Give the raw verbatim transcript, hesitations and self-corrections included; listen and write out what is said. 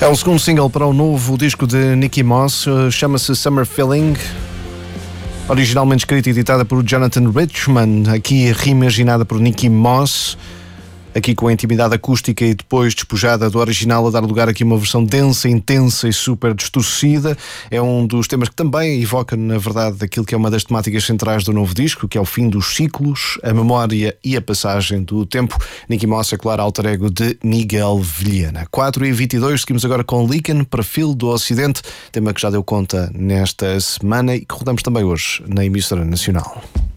É o segundo single para o novo disco de Nicky Moss, chama-se Summer Feeling. Originalmente escrita e editada por Jonathan Richman, aqui reimaginada por Nicky Moss, aqui com a intimidade acústica e depois despojada do original, a dar lugar aqui a uma versão densa, intensa e super distorcida. É um dos temas que também evoca, na verdade, aquilo que é uma das temáticas centrais do novo disco, que é o fim dos ciclos, a memória e a passagem do tempo. Nicky Moss é, claro, alter ego de Miguel Vilhena. quatro e vinte e dois, seguimos agora com Lycan, Perfil do Ocidente, tema que já deu conta nesta semana e que rodamos também hoje na emissora nacional.